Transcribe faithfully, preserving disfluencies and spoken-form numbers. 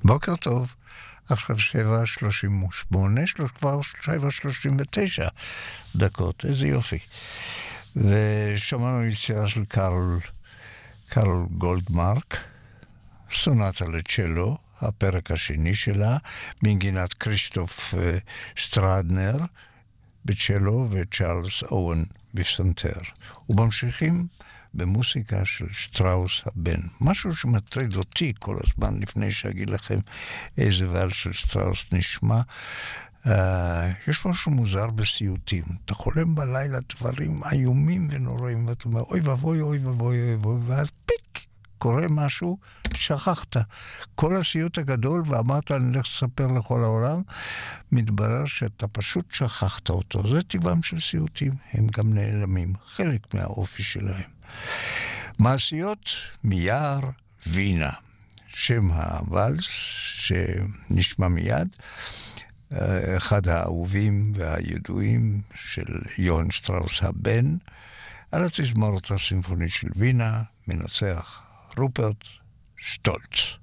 בוקר טוב, עכשיו שבע שלושים ושמונה, כבר שבע שלושים ותשע דקות, איזה יופי. ושמענו יצירה של קארל, קארל גולדמרק, סונטה לצ'לו, הפרק השני שלה, מנגינת כריסטוף סטרדנר בצ'לו וצ'ארלס אוון בפסנתר. וממשיכים במוסיקה של שטראוס הבן. משהו שמטריד אותי כל הזמן לפני שאגיד לכם איזה ועל של שטראוס נשמע. Uh, יש משהו מוזר בסיוטים. אתה חולם בלילה דברים איומים ונוראים, ואתה אומר, אוי ובוי, אוי ובוי, אוי ובוי, ואז פיק, קורה משהו, שכחת. כל הסיוט הגדול, ואמרת, אני הולך לספר לכל העולם, מתברר שאתה פשוט שכחת אותו. זה טבעם של סיוטים, הם גם נעלמים, חלק מהאופי שלהם. מעשיות מיער וינה, שם הוואלס שנשמע מיד, אחד האהובים והידועים של יוהאן שטראוס הבן, על התזמורת הסימפונית של וינה, מנצח רופרט שטולץ.